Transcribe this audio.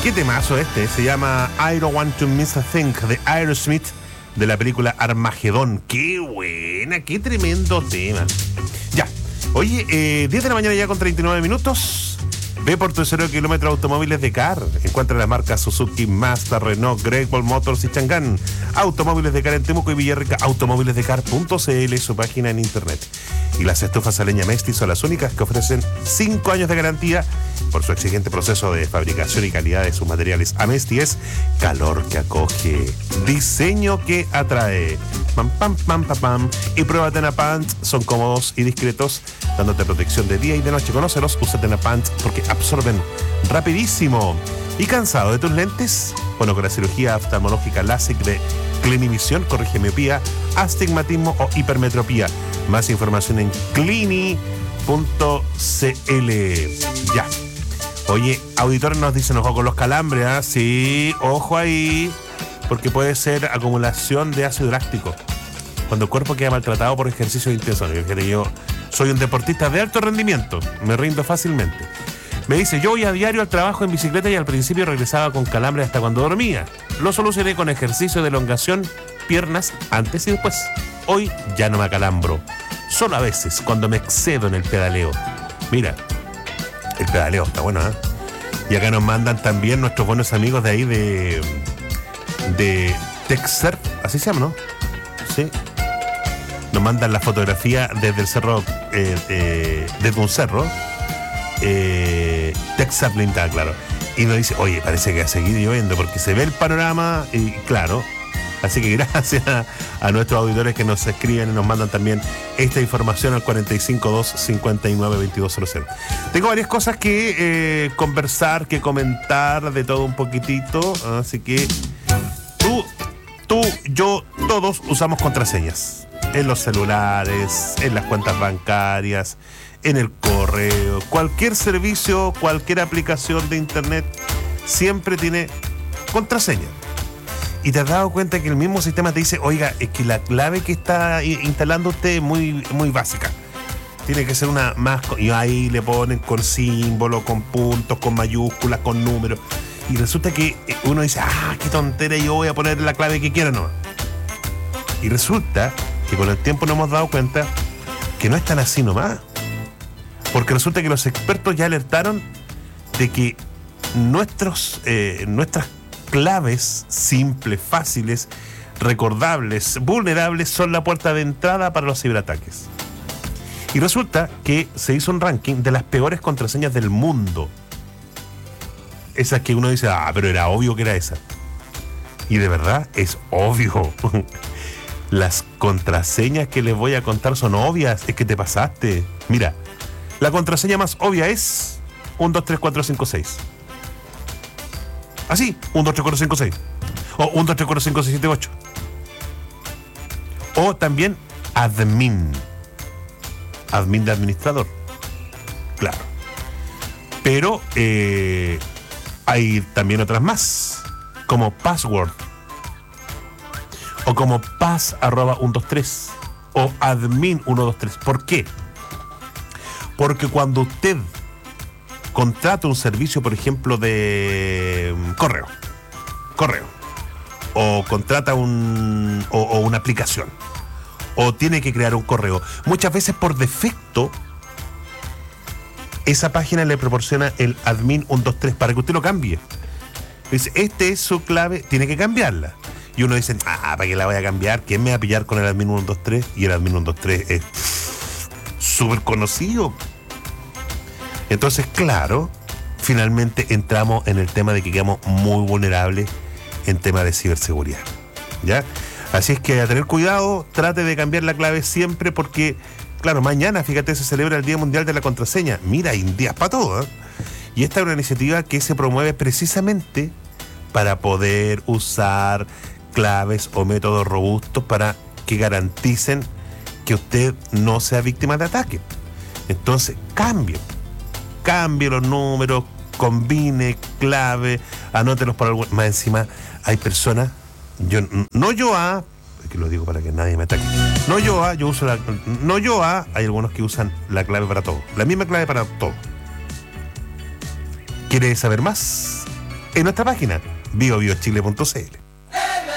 Qué temazo este, se llama I Don't Want to Miss a Thing de Aerosmith de la película Armagedón. Qué buena, qué tremendo tema. Ya, oye, 10 de la mañana ya con 39 minutos. Ve por tu 0 kilómetro Automóviles de Car. Encuentra las marcas Suzuki, Mazda, Renault, Great Wall Motors y Chang'an. Automóviles de Car en Temuco y Villarrica. Automóvilesdecar.cl, su página en internet. Y las estufas a leña Mesti son las únicas que ofrecen 5 años de garantía por su exigente proceso de fabricación y calidad de sus materiales. Amesti es calor que acoge, diseño que atrae. Pam, pam, pam, pam, pam. Y Prueba Tenapants son cómodos y discretos, dándote protección de día y de noche. Conócelos, usa Tenapants porque absorben rapidísimo. ¿Y cansado de tus lentes? Bueno, con la cirugía oftalmológica LASIK de Clinivisión corrige miopía, astigmatismo o hipermetropía. Más información en clini.cl. Ya. Oye, auditores nos dicen, ojo con los calambres, ¿eh? Sí, ojo ahí, porque puede ser acumulación de ácido láctico cuando el cuerpo queda maltratado por ejercicios intensos. Yo soy un deportista de alto rendimiento, me rindo fácilmente. Me dice, yo voy a diario al trabajo en bicicleta y al principio regresaba con calambres hasta cuando dormía. Lo solucioné con ejercicio de elongación, piernas antes y después. Hoy ya no me acalambro, solo a veces cuando me excedo en el pedaleo. Mira, el pedaleo está bueno, ¿eh? Y acá nos mandan también nuestros buenos amigos de ahí de Texer, así se llama, ¿no? Sí. Nos mandan la fotografía desde el cerro, desde un cerro, Texer Blinda, claro. Y nos dice, oye, parece que ha seguido lloviendo porque se ve el panorama y claro. Así que gracias a nuestros auditores que nos escriben y nos mandan también esta información al 452-59-2200. Tengo varias cosas que conversar, que comentar, de todo un poquitito. Así que tú, yo, todos usamos contraseñas. En los celulares, en las cuentas bancarias, en el correo. Cualquier servicio, cualquier aplicación de internet siempre tiene contraseña. Y te has dado cuenta que el mismo sistema te dice, oiga, es que la clave que está instalando usted es muy, muy básica. Tiene que ser una más... Y ahí le ponen con símbolos, con puntos, con mayúsculas, con números. Y resulta que uno dice, qué tontera, yo voy a poner la clave que quiera, no. Y resulta que con el tiempo nos hemos dado cuenta que no es tan así nomás. Porque resulta que los expertos ya alertaron de que nuestras claves simples, fáciles, recordables, vulnerables son la puerta de entrada para los ciberataques. Y resulta que se hizo un ranking de las peores contraseñas del mundo. Esas que uno dice, pero era obvio que era esa. Y de verdad es obvio. Las contraseñas que les voy a contar son obvias. Es que te pasaste. Mira, la contraseña más obvia es 1, 2, 3, 4, 5, 6. Así, 1, 2, 3, 4, 5, 6. O 1, 2, 3, 4, 5, 6, 7, 8. O también admin. Admin de administrador. Claro. Pero hay también otras más, como password. O como pass@123. O admin 123. ¿Por qué? Porque cuando usted contrata un servicio, por ejemplo, de correo, o contrata una aplicación, o tiene que crear un correo, muchas veces por defecto esa página le proporciona el admin 123 para que usted lo cambie. Dice, este es su clave, tiene que cambiarla. Y uno dice, ¿para qué la voy a cambiar? ¿Quién me va a pillar con el admin 123? Y el admin 123 es súper conocido. Entonces, claro, finalmente entramos en el tema de que quedamos muy vulnerables en tema de ciberseguridad, ¿ya? Así es que a tener cuidado, trate de cambiar la clave siempre porque, claro, mañana, fíjate, se celebra el Día Mundial de la Contraseña. Mira, hay días para todo, ¿eh? Y esta es una iniciativa que se promueve precisamente para poder usar claves o métodos robustos para que garanticen que usted no sea víctima de ataque. Entonces, cambie los números, combine clave, anótelos por algún... Más encima, hay personas, que lo digo para que nadie me ataque. Hay algunos que usan la clave para todo, la misma clave para todo. ¿Quiere saber más? en nuestra página biobiochile.cl.